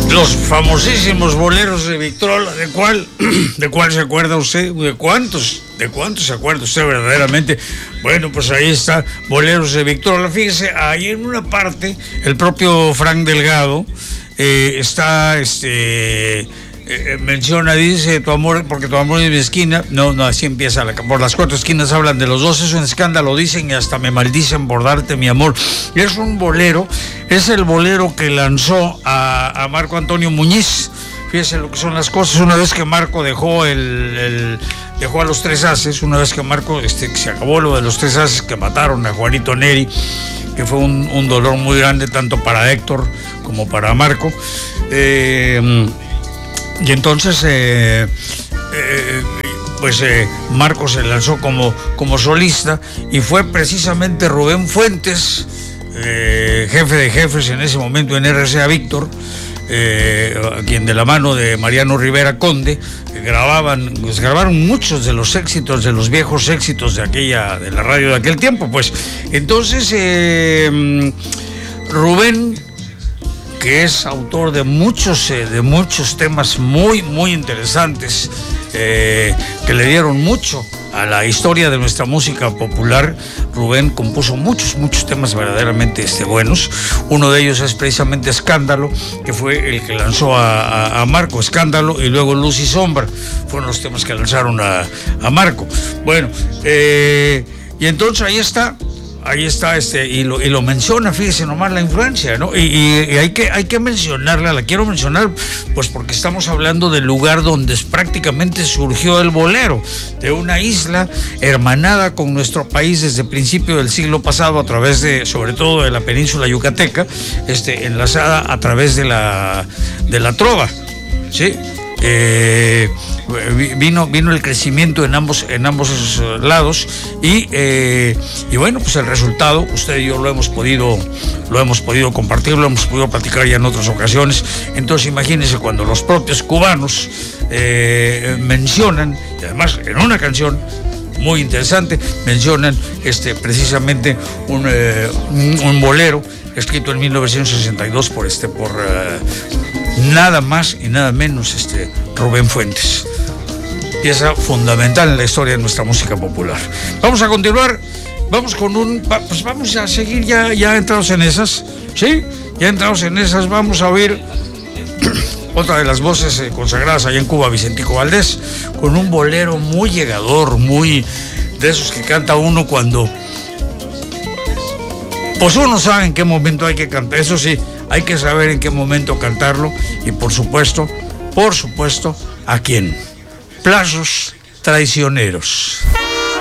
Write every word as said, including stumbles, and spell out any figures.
Los famosísimos boleros de Victrola, ¿de cuál, de cuál se acuerda usted? ¿De cuántos? ¿De cuántos se acuerda usted verdaderamente? Bueno, pues ahí está, boleros de Victrola. Fíjese, ahí en una parte, el propio Frank Delgado eh, está, este... Eh, menciona, dice, tu amor, porque tu amor es mi esquina. No, no, así empieza. La, por las cuatro esquinas hablan de los dos. Es un escándalo, dicen, y hasta me maldicen por darte mi amor. Y es un bolero, es el bolero que lanzó a, a Marco Antonio Muñiz. Fíjese lo que son las cosas. Una vez que Marco dejó el, el dejó a los Tres Haces, una vez que Marco este, se acabó lo de los Tres Haces, que mataron a Juanito Neri, que fue un, un dolor muy grande tanto para Héctor como para Marco. Eh, Y entonces, eh, eh, pues eh, Marco se lanzó como, como solista y fue precisamente Rubén Fuentes, eh, jefe de jefes en ese momento en R C A Víctor, eh, quien de la mano de Mariano Rivera Conde grababan, pues grabaron muchos de los éxitos, de los viejos éxitos de aquella, de la radio de aquel tiempo. Pues entonces eh, Rubén, que es autor de muchos, eh, de muchos temas muy, muy interesantes, eh, que le dieron mucho a la historia de nuestra música popular. Rubén compuso muchos, muchos temas verdaderamente este, buenos. Uno de ellos es precisamente Escándalo, que fue el que lanzó a, a, a Marco. Escándalo, y luego Luz y Sombra fueron los temas que lanzaron a, a Marco. Bueno, eh, y entonces ahí está. Ahí está, este, y lo, y lo menciona, fíjese nomás la influencia, ¿no? Y, y, y hay que, hay que mencionarla, la quiero mencionar, pues porque estamos hablando del lugar donde prácticamente surgió el bolero, de una isla hermanada con nuestro país desde el principio del siglo pasado, a través de, sobre todo de la península yucateca, este, enlazada a través de la, de la trova, ¿sí? Eh, vino vino el crecimiento en ambos en ambos lados y eh, y bueno, pues el resultado usted y yo lo hemos podido lo hemos podido compartir, lo hemos podido platicar ya en otras ocasiones. Entonces imagínense cuando los propios cubanos eh, mencionan, y además en una canción muy interesante, mencionan este precisamente un, eh, un, un bolero escrito en mil novecientos sesenta y dos por este por eh, nada más y nada menos este Rubén Fuentes, pieza fundamental en la historia de nuestra música popular. Vamos a continuar, vamos con un, pues vamos a seguir ya, ya entrados en esas, ¿sí? Ya entrados en esas, vamos a oír otra de las voces eh, consagradas allá en Cuba, Vicentico Valdés, con un bolero muy llegador, muy de esos que canta uno cuando, pues uno sabe en qué momento hay que cantar, eso sí, hay que saber en qué momento cantarlo, y por supuesto, por supuesto, ¿a quién? Plazos traicioneros.